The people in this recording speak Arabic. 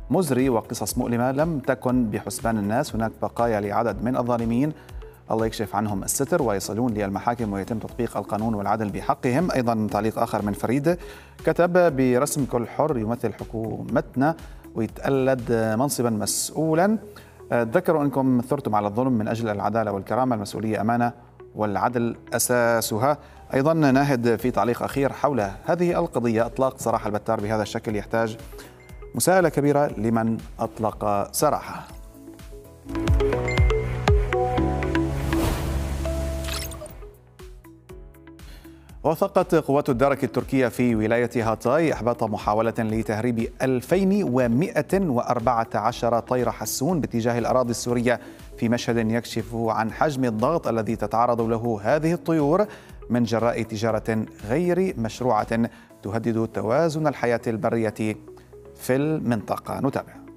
مزري وقصص مؤلمة لم تكن بحسبان الناس. هناك بقايا لعدد من الظالمين، الله يكشف عنهم الستر ويصلون للمحاكم ويتم تطبيق القانون والعدل بحقهم. أيضا تعليق آخر من فريد كتب: برسم كل حر يمثل حكومتنا ويتألد منصبا مسؤولا. تذكروا أنكم ثرتم على الظلم من أجل العدالة والكرامة، المسؤولية أمانة والعدل أساسها. أيضا ناهد في تعليق أخير حول هذه القضية: إطلاق سراح البتار بهذا الشكل يحتاج مساءلة كبيرة لمن أطلق سراحه. وثقت قوات الدرك التركية في ولاية هاتاي إحباط محاولة لتهريب 2114 طير حسون باتجاه الأراضي السورية، في مشهد يكشف عن حجم الضغط الذي تتعرض له هذه الطيور من جراء تجارة غير مشروعة تهدد توازن الحياة البرية في المنطقة. نتابع.